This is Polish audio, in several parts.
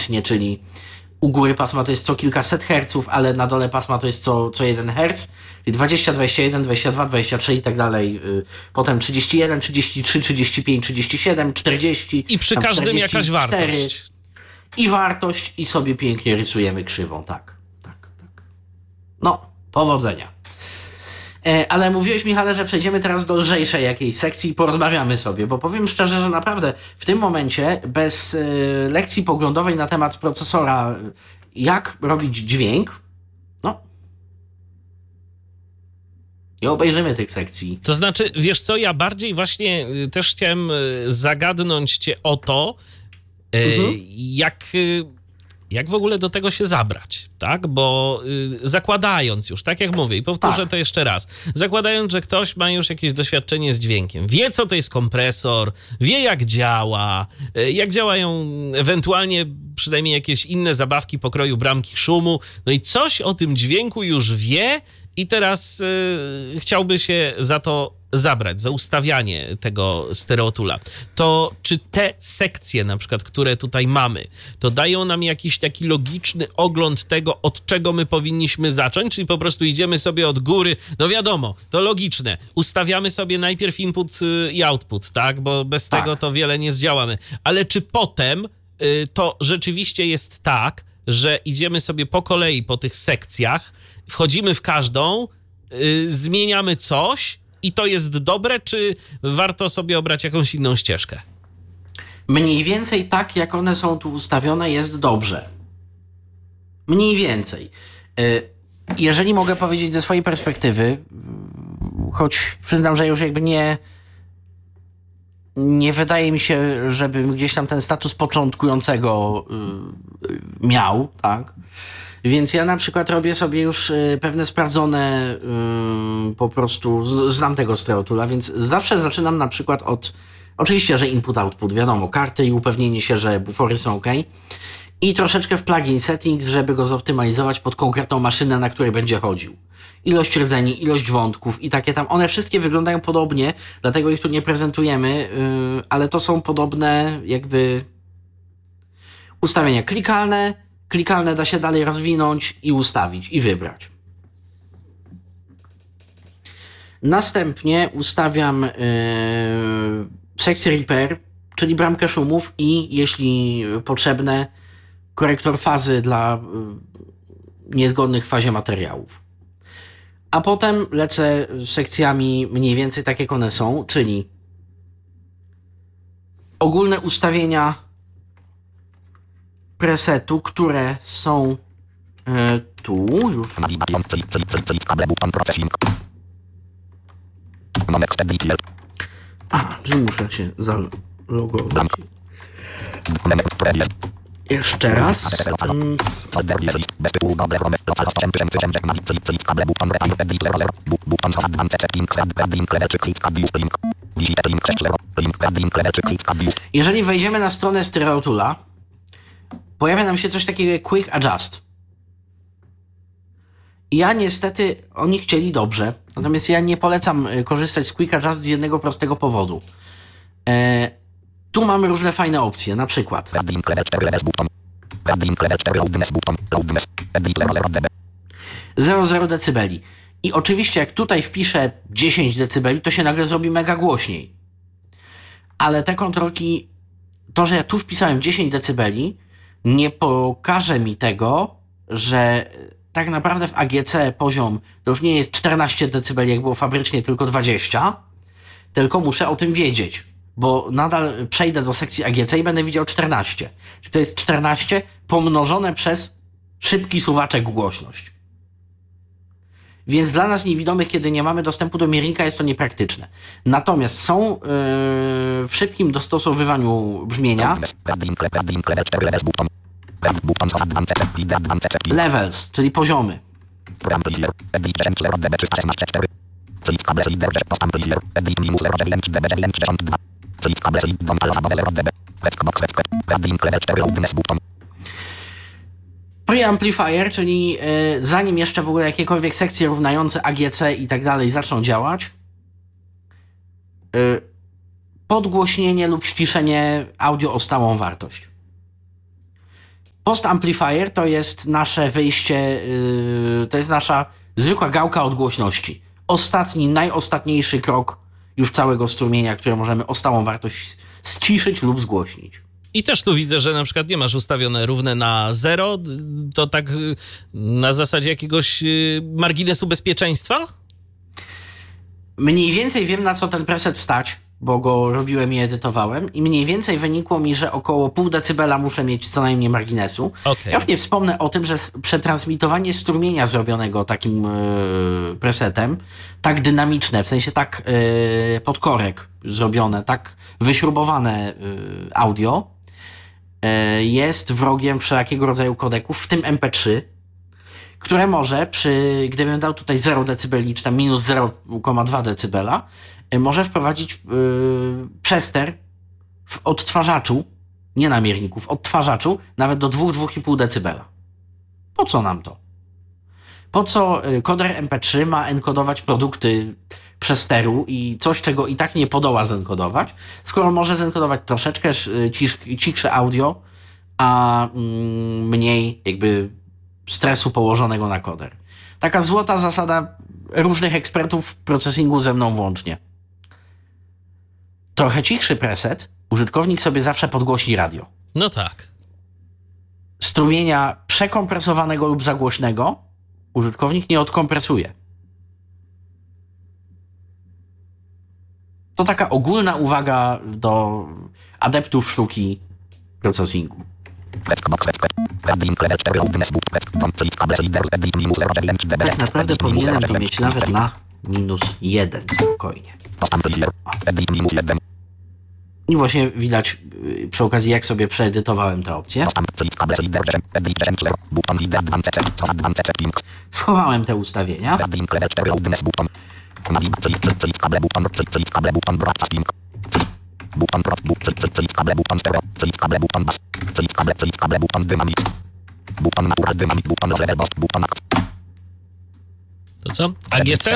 dynamicznie, czyli u góry pasma to jest co kilkaset herców, ale na dole pasma to jest co 1 herc. Czyli 20, 21, 22, 23 i tak dalej. Potem 31, 33, 35, 37, 40. I przy każdym 44, jakaś wartość. I wartość i sobie pięknie rysujemy krzywą. Tak. No, powodzenia. Ale mówiłeś, Michale, że przejdziemy teraz do lżejszej jakiejś sekcji i porozmawiamy sobie, bo powiem szczerze, że naprawdę w tym momencie bez lekcji poglądowej na temat procesora, jak robić dźwięk, no, nie obejrzymy tych sekcji. To znaczy, wiesz co, ja bardziej właśnie też chciałem zagadnąć cię o to, jak w ogóle do tego się zabrać, tak? Bo zakładając już, tak jak mówię i powtórzę to jeszcze raz, zakładając, że ktoś ma już jakieś doświadczenie z dźwiękiem, wie co to jest kompresor, wie jak działa, jak działają ewentualnie przynajmniej jakieś inne zabawki pokroju bramki szumu, no i coś o tym dźwięku już wie i teraz chciałby się za to zabrać, za ustawianie tego stereotula, to czy te sekcje na przykład, które tutaj mamy, to dają nam jakiś taki logiczny ogląd tego, od czego my powinniśmy zacząć, czyli po prostu idziemy sobie od góry, no wiadomo, to logiczne, ustawiamy sobie najpierw input i output, tak, bo bez tego to wiele nie zdziałamy, ale czy potem to rzeczywiście jest tak, że idziemy sobie po kolei po tych sekcjach, wchodzimy w każdą, zmieniamy coś i to jest dobre, czy warto sobie obrać jakąś inną ścieżkę? Mniej więcej tak, jak one są tu ustawione, jest dobrze. Mniej więcej. Jeżeli mogę powiedzieć ze swojej perspektywy, choć przyznam, że już jakby nie wydaje mi się, żebym gdzieś tam ten status początkującego miał, tak? Więc ja na przykład robię sobie już pewne sprawdzone, po prostu znam tego stereotula, więc zawsze zaczynam na przykład od, oczywiście, że input-output, wiadomo, karty i upewnienie się, że bufory są ok. I troszeczkę w plugin settings, żeby go zoptymalizować pod konkretną maszynę, na której będzie chodził. Ilość rdzeni, ilość wątków i takie tam. One wszystkie wyglądają podobnie, dlatego ich tu nie prezentujemy, ale to są podobne jakby ustawienia klikalne. Klikalne da się dalej rozwinąć i ustawić i wybrać. Następnie ustawiam sekcję repair, czyli bramkę szumów i jeśli potrzebne korektor fazy dla niezgodnych w fazie materiałów. A potem lecę sekcjami mniej więcej tak jak one są, czyli ogólne ustawienia presetu, które są tu już. Że muszę się zalogować. Jeszcze raz. Jeżeli wejdziemy na stronę stereotula, pojawia nam się coś takiego jak Quick Adjust. Ja niestety, oni chcieli dobrze, natomiast ja nie polecam korzystać z Quick Adjust z jednego prostego powodu. Tu mamy różne fajne opcje, na przykład 0,0 decybeli. I oczywiście jak tutaj wpiszę 10 decybeli, to się nagle zrobi mega głośniej. Ale te kontrolki, to, że ja tu wpisałem 10 decybeli, nie pokaże mi tego, że tak naprawdę w AGC poziom to już nie jest 14 dB, jak było fabrycznie, tylko 20, tylko muszę o tym wiedzieć, bo nadal przejdę do sekcji AGC i będę widział 14. Czyli to jest 14 pomnożone przez szybki suwaczek głośność. Więc dla nas niewidomych, kiedy nie mamy dostępu do miernika, jest to niepraktyczne. Natomiast są w szybkim dostosowywaniu brzmienia levels, czyli poziomy. Preamplifier, czyli zanim jeszcze w ogóle jakiekolwiek sekcje równające AGC i tak dalej zaczną działać, podgłośnienie lub ściszenie audio o stałą wartość. Post amplifier to jest nasze wyjście, to jest nasza zwykła gałka od głośności. Ostatni, najostatniejszy krok już całego strumienia, które możemy o stałą wartość ściszyć lub zgłośnić. I też tu widzę, że na przykład nie masz ustawione równe na 0, to tak na zasadzie jakiegoś marginesu bezpieczeństwa? Mniej więcej wiem, na co ten preset stać, bo go robiłem i edytowałem i mniej więcej wynikło mi, że około 0,5 decybela muszę mieć co najmniej marginesu. Okay. Ja już nie wspomnę o tym, że przetransmitowanie strumienia zrobionego takim presetem, tak dynamiczne, w sensie tak pod korek zrobione, tak wyśrubowane audio, jest wrogiem wszelkiego rodzaju kodeków, w tym MP3, które może gdybym dał tutaj 0 decybeli, czy tam minus 0,2 decybela, może wprowadzić przester w odtwarzaczu, nie na mierniku, w odtwarzaczu nawet do 2-2,5 decybela. Po co nam to? Po co koder MP3 ma enkodować produkty przesteru i coś, czego i tak nie podoła zenkodować, skoro może zenkodować troszeczkę cichsze audio, a mniej jakby stresu położonego na koder. Taka złota zasada różnych ekspertów procesingu ze mną włącznie. Trochę cichszy preset użytkownik sobie zawsze podgłosi radio. No tak. Strumienia przekompresowanego lub zagłośnego użytkownik nie odkompresuje. To taka ogólna uwaga do adeptów sztuki procesingu. Tak naprawdę powinienem to mieć nawet na -1 spokojnie. I właśnie widać przy okazji, jak sobie przeedytowałem te opcje. Schowałem te ustawienia. To co? AGC?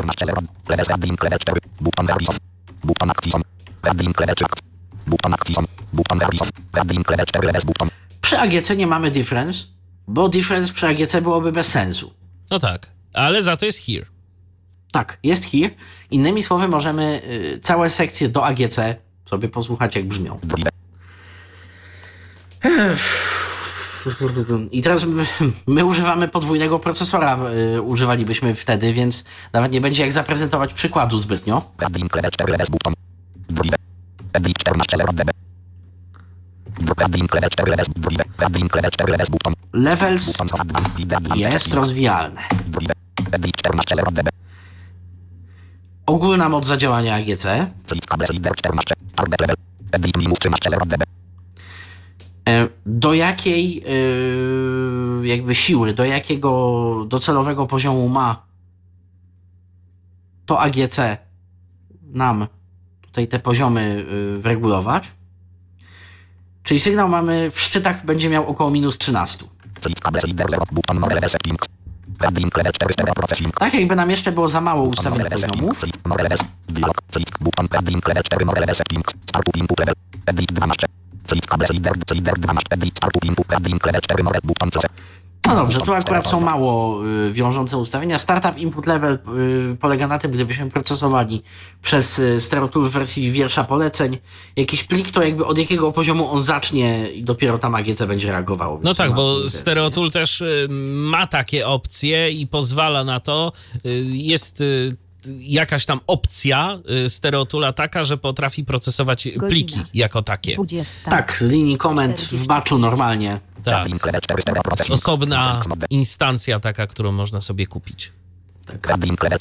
Przy AGC nie mamy difference, bo difference przy AGC byłoby bez sensu. No tak, ale za to jest here. Tak, jest here. Innymi słowy, możemy całe sekcje do AGC sobie posłuchać, jak brzmią. I teraz my używamy podwójnego procesora, używalibyśmy wtedy, więc nawet nie będzie jak zaprezentować przykładu zbytnio. Levels jest rozwijalne. Ogólna moc zadziałania AGC. Do jakiej jakby siły, do jakiego docelowego poziomu ma to AGC nam tutaj te poziomy wyregulować. Czyli sygnał mamy w szczytach będzie miał około -13. Tak jakby nam jeszcze było za mało ustawionych poziomów. No dobrze, tu akurat są mało wiążące ustawienia. Startup input level polega na tym, gdybyśmy procesowali przez StereoTool w wersji wiersza poleceń jakiś plik, to jakby od jakiego poziomu on zacznie i dopiero tam AGC będzie reagowało. No tak, bo StereoTool też ma takie opcje i pozwala na to. Jest jakaś tam opcja StereoToola taka, że potrafi procesować pliki jako takie. 20. Tak, z linii komend w batchu normalnie. Tak. Osobna instancja taka, którą można sobie kupić. Tak.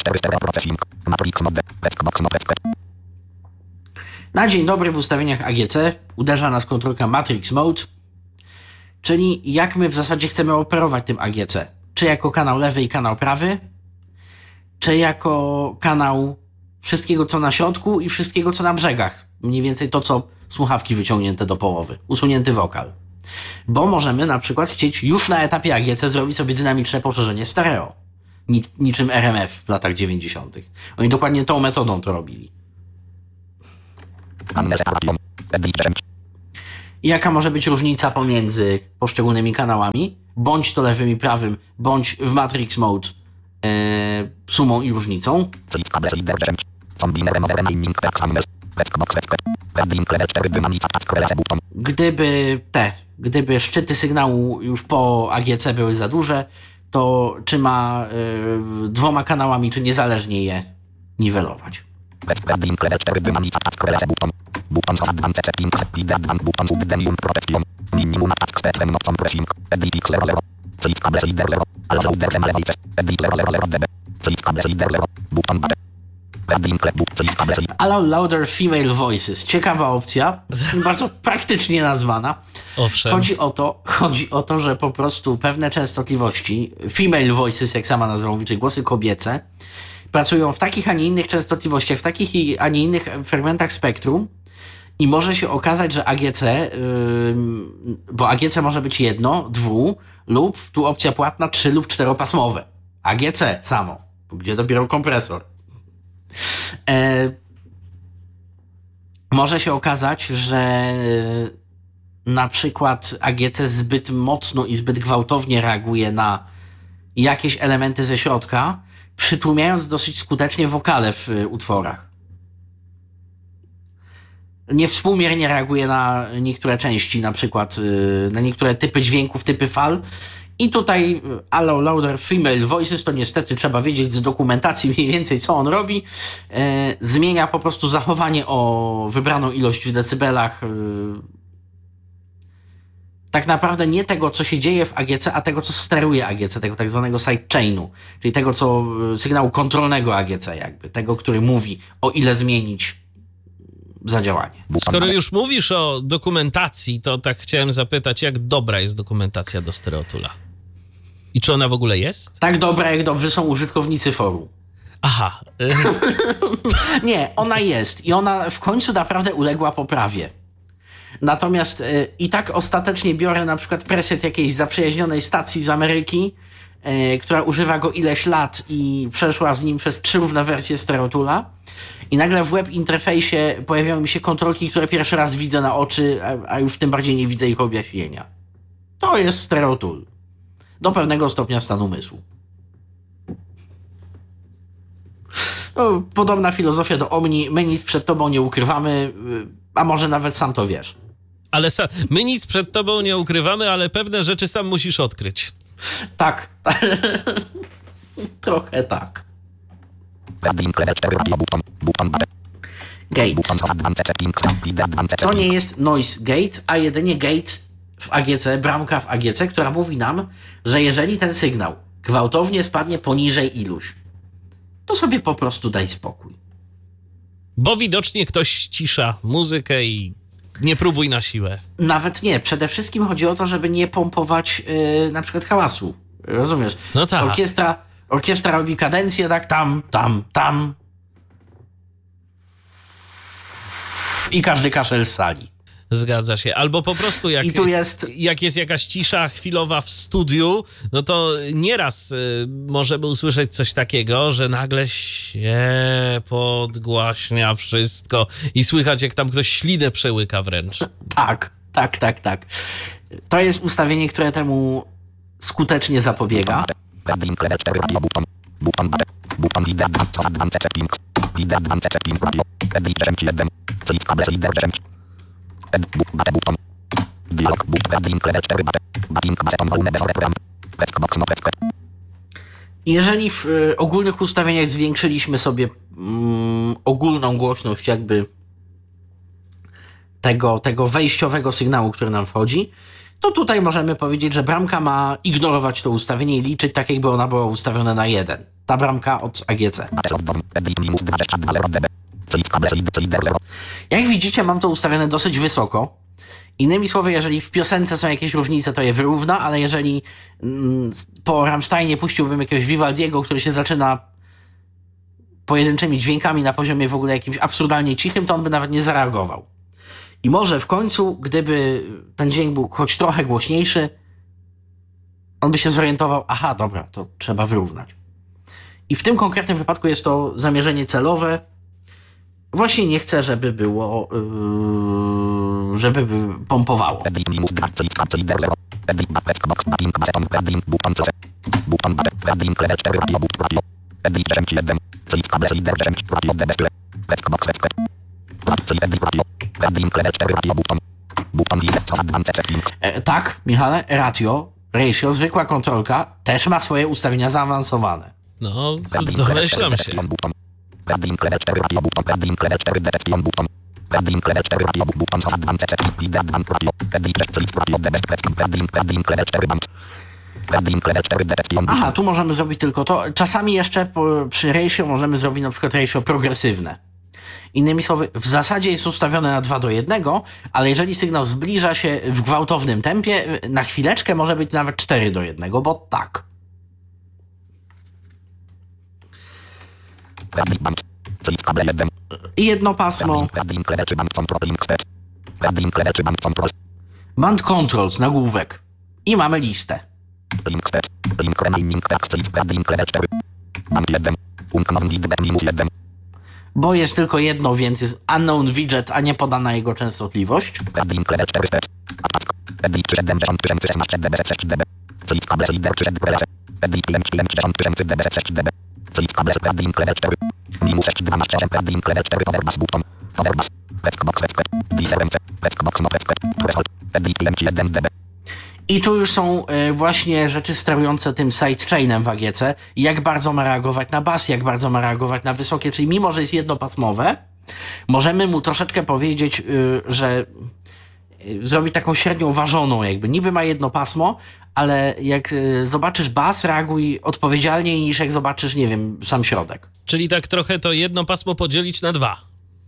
Na dzień dobry w ustawieniach AGC uderza nas kontrolka Matrix Mode, czyli jak my w zasadzie chcemy operować tym AGC. Czy jako kanał lewy i kanał prawy, czy jako kanał wszystkiego co na środku i wszystkiego co na brzegach. Mniej więcej to, co słuchawki wyciągnięte do połowy. Usunięty wokal. Bo możemy na przykład chcieć już na etapie AGC zrobić sobie dynamiczne poszerzenie stereo. Niczym RMF w latach 90. Oni dokładnie tą metodą to robili. jaka może być różnica pomiędzy poszczególnymi kanałami, bądź to lewym i prawym, bądź w Matrix Mode sumą i różnicą. Gdyby szczyty sygnału już po AGC były za duże, to czy ma dwoma kanałami, czy niezależnie je niwelować. Allow louder female voices. Ciekawa opcja, bardzo praktycznie nazwana. Owszem. Chodzi o to, że po prostu pewne częstotliwości, female voices, jak sama nazwa mówi, czyli głosy kobiece, pracują w takich, a nie innych częstotliwościach, w takich, a nie innych fragmentach spektrum i może się okazać, że AGC, bo AGC może być 1, 2 lub tu opcja płatna 3 lub 4-pasmowe. AGC samo, gdzie dopiero kompresor. Może się okazać, że na przykład AGC zbyt mocno i zbyt gwałtownie reaguje na jakieś elementy ze środka, przytłumiając dosyć skutecznie wokale w utworach. Niewspółmiernie reaguje na niektóre części, na przykład na niektóre typy dźwięków, typy fal. I tutaj Allow Louder Female Voices to niestety trzeba wiedzieć z dokumentacji mniej więcej, co on robi. Zmienia po prostu zachowanie o wybraną ilość w decybelach. Tak naprawdę nie tego, co się dzieje w AGC, a tego, co steruje AGC, tego tak zwanego sidechainu, czyli tego, co sygnału kontrolnego AGC jakby, tego, który mówi, o ile zmienić zadziałanie. Skoro już mówisz o dokumentacji, to tak chciałem zapytać, jak dobra jest dokumentacja do Stereotula? I czy ona w ogóle jest? Tak dobra, jak dobrzy są użytkownicy forum. Aha. Nie, ona jest i ona w końcu naprawdę uległa poprawie. Natomiast i tak ostatecznie biorę na przykład preset jakiejś zaprzyjaźnionej stacji z Ameryki, która używa go ileś lat i przeszła z nim przez 3 różne wersje Stereotula i nagle w web interfejsie pojawiają mi się kontrolki, które pierwszy raz widzę na oczy, a już tym bardziej nie widzę ich objaśnienia. To jest Stereotool. Do pewnego stopnia stan umysłu. No, podobna filozofia do Omni. My nic przed tobą nie ukrywamy, a może nawet sam to wiesz. Ale my nic przed tobą nie ukrywamy, ale pewne rzeczy sam musisz odkryć. Tak. Trochę tak. Gate. To nie jest noise gate, a jedynie gate w AGC, bramka w AGC, która mówi nam, że jeżeli ten sygnał gwałtownie spadnie poniżej iluś, to sobie po prostu daj spokój. Bo widocznie ktoś ścisza muzykę i nie próbuj na siłę. Nawet nie. Przede wszystkim chodzi o to, żeby nie pompować na przykład hałasu. Rozumiesz? No tak. Orkiestra robi kadencję tak tam, tam, tam. I każdy kaszel z sali. Zgadza się. Albo po prostu jak jest jakaś cisza chwilowa w studiu, no to nieraz możemy usłyszeć coś takiego, że nagle się podgłaśnia wszystko i słychać, jak tam ktoś ślinę przełyka wręcz. Tak. To jest ustawienie, które temu skutecznie zapobiega. Jeżeli w ogólnych ustawieniach zwiększyliśmy sobie ogólną głośność jakby tego wejściowego sygnału, który nam wchodzi, to tutaj możemy powiedzieć, że bramka ma ignorować to ustawienie i liczyć tak, jakby ona była ustawiona na 1. Ta bramka od AGC. Jak widzicie, mam to ustawione dosyć wysoko. Innymi słowy, jeżeli w piosence są jakieś różnice, to je wyrówna, ale jeżeli po Rammsteinie puściłbym jakiegoś Vivaldiego, który się zaczyna pojedynczymi dźwiękami na poziomie w ogóle jakimś absurdalnie cichym, to on by nawet nie zareagował. I może w końcu, gdyby ten dźwięk był choć trochę głośniejszy, on by się zorientował, aha, dobra, to trzeba wyrównać. I w tym konkretnym wypadku jest to zamierzenie celowe. Właśnie nie chcę, żeby było, żeby pompowało. Tak, Michale, ratio, zwykła kontrolka też ma swoje ustawienia zaawansowane. No, domyślam się. Aha, tu możemy zrobić tylko to. Czasami jeszcze przy ratio możemy zrobić na przykład ratio progresywne. Innymi słowy, w zasadzie jest ustawione na 2:1, ale jeżeli sygnał zbliża się w gwałtownym tempie, na chwileczkę może być nawet 4:1, bo tak. I jedno pasmo. Band controls, nagłówek. I mamy listę. Bo jest tylko jedno, więc jest unknown widget, a nie podana jego częstotliwość. I tu już są właśnie rzeczy sterujące tym sidechainem w AGC. Jak bardzo ma reagować na bas, jak bardzo ma reagować na wysokie. Czyli mimo, że jest jednopasmowe, możemy mu troszeczkę powiedzieć, że zrobi taką średnią ważoną jakby. Niby ma jedno pasmo, ale jak zobaczysz bas, reaguj odpowiedzialniej niż jak zobaczysz, nie wiem, sam środek. Czyli tak trochę to jedno pasmo podzielić na 2.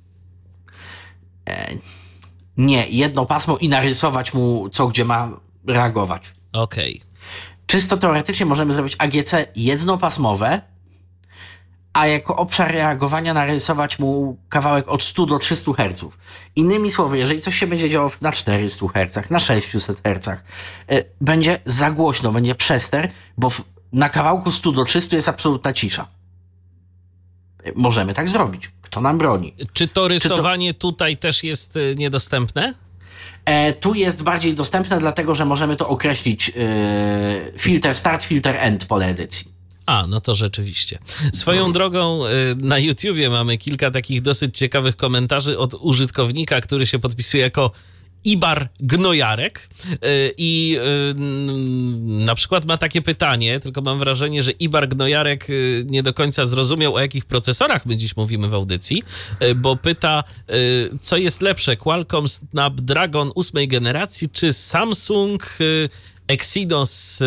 Nie, jedno pasmo i narysować mu co gdzie ma reagować. Okej. Czysto teoretycznie możemy zrobić AGC jednopasmowe, a jako obszar reagowania narysować mu kawałek od 100 do 300 Hz. Innymi słowy, jeżeli coś się będzie działo na 400 Hz, na 600 Hz, będzie za głośno, będzie przester, bo na kawałku 100 do 300 jest absolutna cisza. Możemy tak zrobić. Kto nam broni? Czy to rysowanie tutaj też jest niedostępne? Tu jest bardziej dostępne, dlatego że możemy to określić filter start, filter end pole edycji. A, no to rzeczywiście. Swoją drogą na YouTubie mamy kilka takich dosyć ciekawych komentarzy od użytkownika, który się podpisuje jako Ibar Gnojarek i na przykład ma takie pytanie, tylko mam wrażenie, że Ibar Gnojarek nie do końca zrozumiał, o jakich procesorach my dziś mówimy w audycji, bo pyta, co jest lepsze, Qualcomm Snapdragon 8 generacji czy Samsung Exynos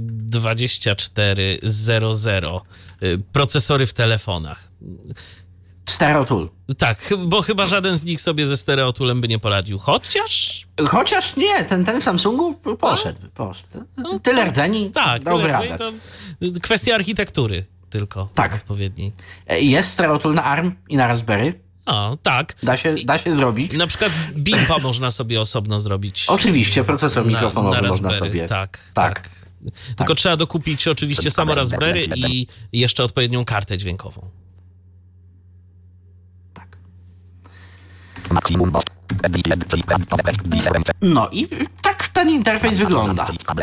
2400 procesory w telefonach. Stereotool. Tak, bo chyba żaden z nich sobie ze stereotulem by nie poradził. Chociaż nie, ten w Samsungu poszedł. Tyle rdzeni. Tak, tyle rdzeni, to kwestia architektury tylko. Tak. Odpowiedniej. Jest stereotool na ARM i na Raspberry. O, tak. Da się zrobić. Na przykład BIMPA można sobie osobno zrobić. Oczywiście, procesor mikrofonowy na można Raspberry, sobie. Tak. Tylko trzeba dokupić oczywiście samo Raspberry i jeszcze odpowiednią kartę dźwiękową. No i tak ten interfejs wygląda.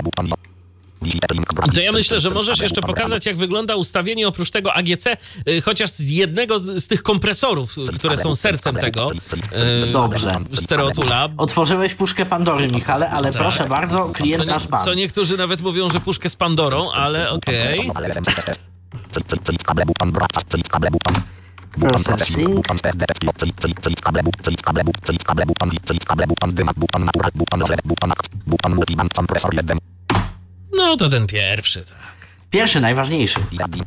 To ja myślę, że możesz jeszcze pokazać, jak wygląda ustawienie oprócz tego AGC, chociaż z jednego z tych kompresorów, które są sercem tego Dobrze. stereotula. Otworzyłeś puszkę Pandory, Michale, ale tak. Proszę bardzo, klient nasz pan. Co niektórzy nawet mówią, że puszkę z Pandorą, ale okej. Processing. No to ten pierwszy, tak. Pierwszy, najważniejszy.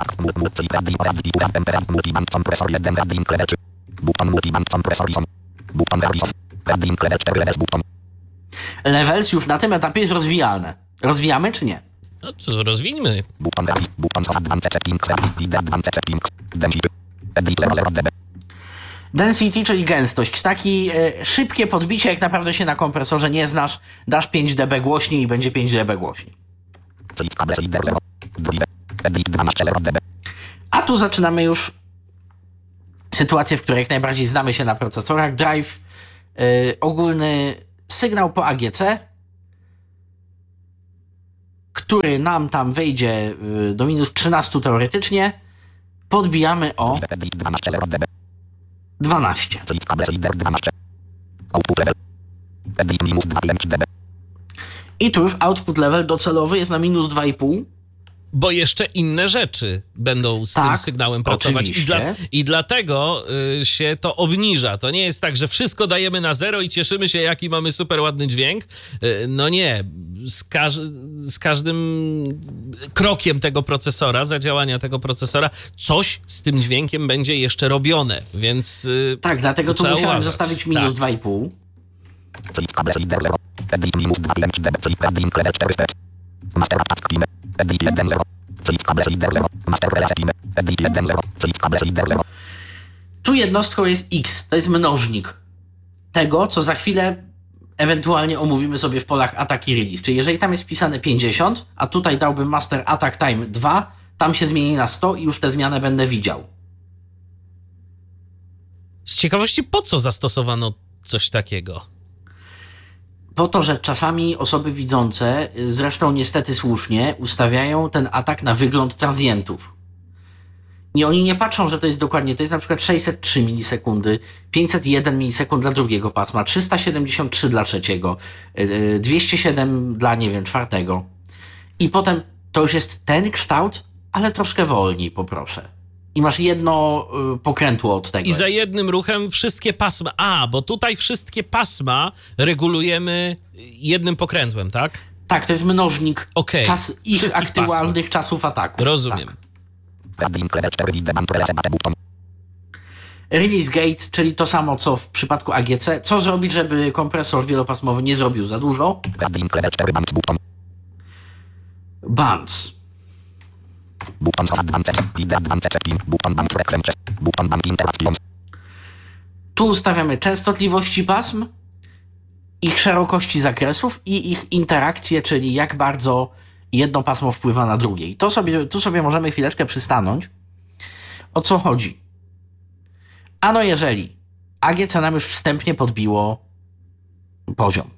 Levels już na tym etapie jest rozwijalne. Rozwijamy czy nie? No to rozwińmy. Density, czyli gęstość. Taki szybkie podbicie, jak naprawdę się na kompresorze nie znasz, dasz 5 dB głośniej i będzie 5 dB głośniej. A tu zaczynamy już sytuację, w której jak najbardziej znamy się na procesorach. Drive, ogólny sygnał po AGC, który nam tam wejdzie do minus 13 teoretycznie, podbijamy o 12. I tu już output level docelowy jest na minus 2,5. Bo jeszcze inne rzeczy będą z tym sygnałem pracować. I dlatego się to obniża. To nie jest tak, że wszystko dajemy na zero i cieszymy się, jaki mamy super ładny dźwięk. No nie. Z każdym krokiem tego procesora, zadziałania tego procesora, coś z tym dźwiękiem będzie jeszcze robione, więc tak, dlatego tu musiałem zostawić minus 2,5. Tu jednostką jest X, to jest mnożnik tego, co za chwilę ewentualnie omówimy sobie w polach attack i release. Czyli jeżeli tam jest wpisane 50, a tutaj dałbym master attack time 2, tam się zmieni na 100 i już tę zmianę będę widział. Z ciekawości, po co zastosowano coś takiego? Po to, że czasami osoby widzące, zresztą niestety słusznie, ustawiają ten atak na wygląd transientów. I oni nie patrzą, że to jest dokładnie, to jest na przykład 603 milisekundy, 501 milisekund dla drugiego pasma, 373 dla trzeciego, 207 dla, nie wiem, czwartego. I potem to już jest ten kształt, ale troszkę wolniej, poproszę. I masz jedno pokrętło od tego. I za jednym ruchem wszystkie pasma. Bo tutaj wszystkie pasma regulujemy jednym pokrętłem, tak? Tak, to jest mnożnik ich aktualnych pasm. Czasów ataku. Rozumiem. Tak. Release gate, czyli to samo co w przypadku AGC. Co zrobić, żeby kompresor wielopasmowy nie zrobił za dużo? Bands. Tu ustawiamy częstotliwości pasm, ich szerokości zakresów i ich interakcje, czyli jak bardzo jedno pasmo wpływa na drugie. I tu sobie możemy chwileczkę przystanąć. O co chodzi? Ano jeżeli AGC nam już wstępnie podbiło poziom.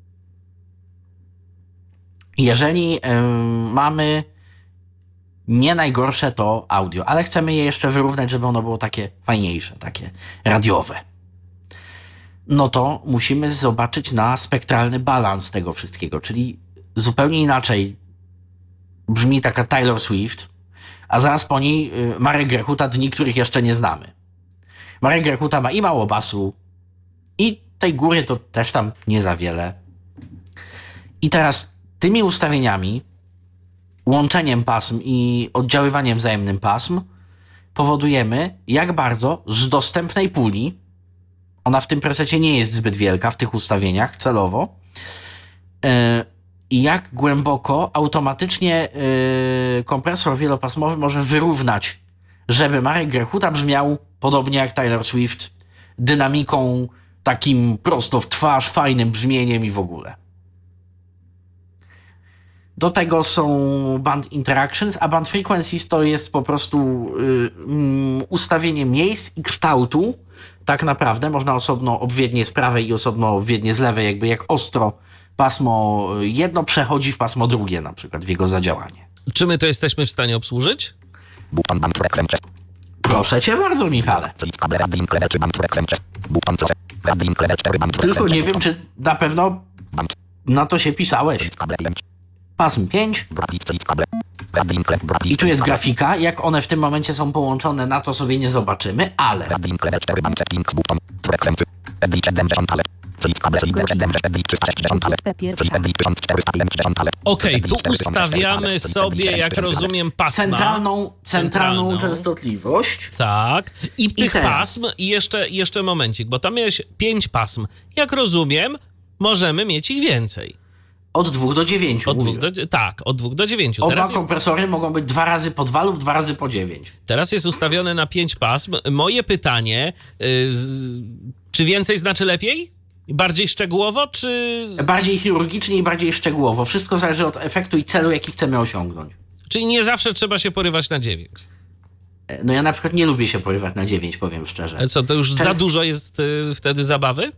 Jeżeli mamy nie najgorsze to audio, ale chcemy je jeszcze wyrównać, żeby ono było takie fajniejsze, takie radiowe. No to musimy zobaczyć na spektralny balans tego wszystkiego, czyli zupełnie inaczej brzmi taka Taylor Swift, a zaraz po niej Marek Grechuta, dni, których jeszcze nie znamy. Marek Grechuta ma i mało basu, i tej góry to też tam nie za wiele. I teraz tymi ustawieniami, łączeniem pasm i oddziaływaniem wzajemnym pasm powodujemy, jak bardzo z dostępnej puli, ona w tym presecie nie jest zbyt wielka w tych ustawieniach celowo, i jak głęboko automatycznie kompresor wielopasmowy może wyrównać, żeby Marek Grechuta brzmiał podobnie jak Taylor Swift, dynamiką, takim prosto w twarz, fajnym brzmieniem i w ogóle. Do tego są band interactions, a band frequencies to jest po prostu ustawienie miejsc i kształtu. Tak naprawdę można osobno obwiednie z prawej i osobno obwiednie z lewej, jakby jak ostro pasmo jedno przechodzi w pasmo drugie, na przykład w jego zadziałanie. Czy my to jesteśmy w stanie obsłużyć? Proszę cię bardzo, Michale. Tylko nie wiem, czy na pewno na to się pisałeś. Pasm 5. I tu jest grafika. Jak one w tym momencie są połączone, na to sobie nie zobaczymy, ale... Okej, tu ustawiamy sobie, jak rozumiem, pasma. Centralną częstotliwość. Tak. I tych pasm, i jeszcze momencik, bo tam jest 5 pasm. Jak rozumiem, możemy mieć ich więcej. Od 2 do 9. Tak, od 2 do 9. Oba kompresory mogą być 2 razy po 2 lub 2 razy po 9. Teraz jest ustawione na 5 pasm. Moje pytanie, czy więcej znaczy lepiej? Bardziej szczegółowo, czy... Bardziej chirurgicznie i bardziej szczegółowo. Wszystko zależy od efektu i celu, jaki chcemy osiągnąć. Czyli nie zawsze trzeba się porywać na 9. No ja na przykład nie lubię się porywać na 9, powiem szczerze. Ale co, to już za dużo jest wtedy zabawy?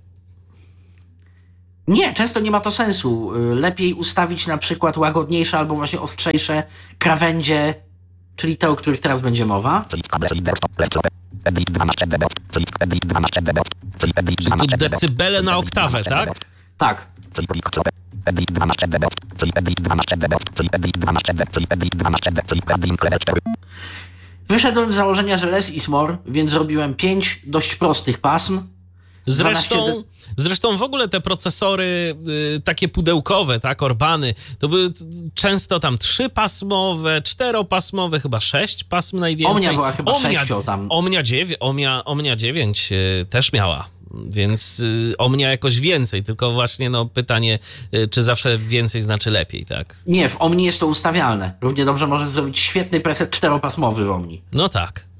Nie, często nie ma to sensu. Lepiej ustawić na przykład łagodniejsze albo właśnie ostrzejsze krawędzie, czyli te, o których teraz będzie mowa. Czyli tu decybele na oktawę, tak? Tak. Wyszedłem z założenia, że less is more, więc zrobiłem 5 dość prostych pasm. Zresztą w ogóle te procesory takie pudełkowe, tak, Orbany, to były często tam 3-pasmowe, 4-pasmowe, chyba 6 pasm najwięcej. Omnia była chyba 6 tam. Omnia 9 też miała, więc Omnia jakoś więcej, tylko właśnie pytanie, czy zawsze więcej znaczy lepiej, tak? Nie, w Omni jest to ustawialne. Równie dobrze możesz zrobić świetny preset 4-pasmowy w Omni. No tak.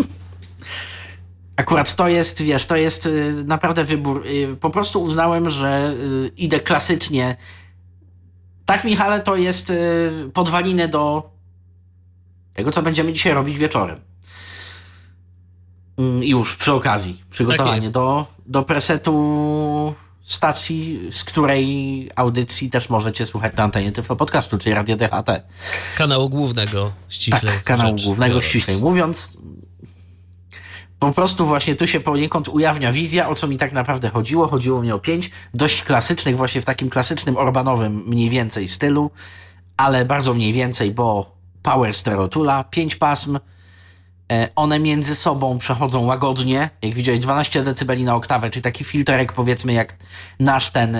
Akurat to jest, wiesz, to jest naprawdę wybór. Po prostu uznałem, że idę klasycznie. Tak, Michale, to jest podwaliny do tego, co będziemy dzisiaj robić wieczorem. I już przy okazji przygotowanie tak do presetu stacji, z której audycji też możecie słuchać na antenie Tyflo Podcastu, czyli Radio DHT. Kanału głównego, ściślej. Tak, kanału głównego, ściślej mówiąc. Po prostu właśnie tu się poniekąd ujawnia wizja, o co mi tak naprawdę chodziło. Chodziło mi o 5 dość klasycznych, właśnie w takim klasycznym Orbanowym mniej więcej stylu, ale bardzo mniej więcej, bo Power Stereo Tula, 5 pasm. One między sobą przechodzą łagodnie. Jak widziałeś, 12 dB na oktawę, czyli taki filterek, powiedzmy, jak nasz ten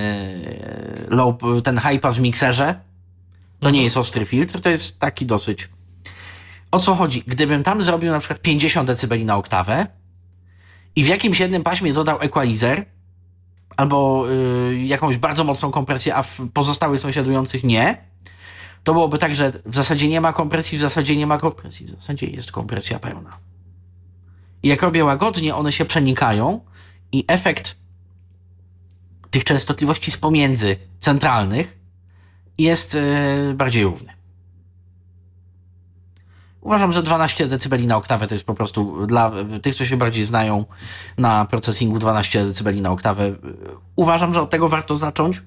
high pass w mikserze. To nie jest ostry filtr, to jest taki dosyć. O co chodzi? Gdybym tam zrobił na przykład 50 dB na oktawę i w jakimś jednym paśmie dodał equalizer albo jakąś bardzo mocną kompresję, a w pozostałych sąsiadujących nie, to byłoby tak, że w zasadzie nie ma kompresji, w zasadzie nie ma kompresji, w zasadzie jest kompresja pełna. I jak robię łagodnie, one się przenikają i efekt tych częstotliwości z pomiędzy centralnych jest bardziej równy. Uważam, że 12 dB na oktawę to jest po prostu dla tych, co się bardziej znają na procesingu, 12 dB na oktawę. Uważam, że od tego warto zacząć.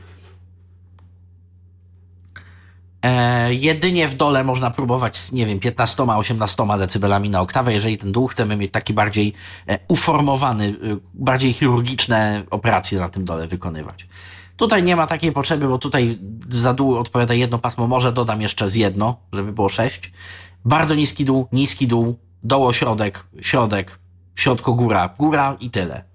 Jedynie w dole można próbować z, 15-18 dB na oktawę, jeżeli ten dół chcemy mieć taki bardziej uformowany, bardziej chirurgiczne operacje na tym dole wykonywać. Tutaj nie ma takiej potrzeby, bo tutaj za dół odpowiada jedno pasmo, może dodam jeszcze z jedno, żeby było 6. Bardzo niski dół, doło środek, środko góra i tyle.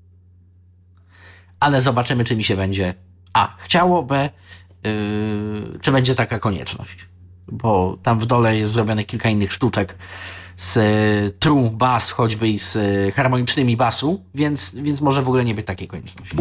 Ale zobaczymy, czy mi się będzie chciało, czy będzie taka konieczność. Bo tam w dole jest zrobione kilka innych sztuczek z true bass, choćby i z harmonicznymi basu, więc może w ogóle nie być takiej konieczności.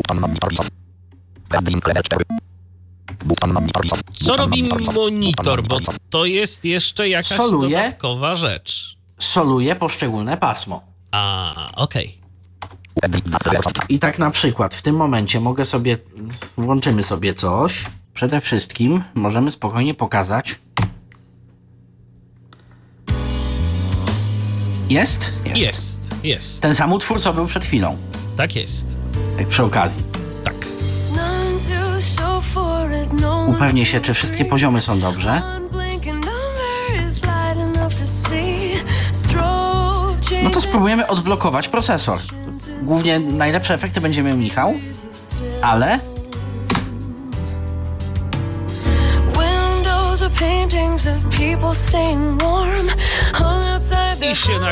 Co robi monitor? Bo to jest jeszcze jakaś dodatkowa rzecz. Soluje poszczególne pasmo. Okej. I tak na przykład w tym momencie włączymy sobie coś. Przede wszystkim możemy spokojnie pokazać. Jest. Ten sam utwór, co był przed chwilą. Tak jest. Tak przy okazji. Tak. Upewnię się, czy wszystkie poziomy są dobrze. No to spróbujemy odblokować procesor. Głównie najlepsze efekty będzie miał Michał, ale... I się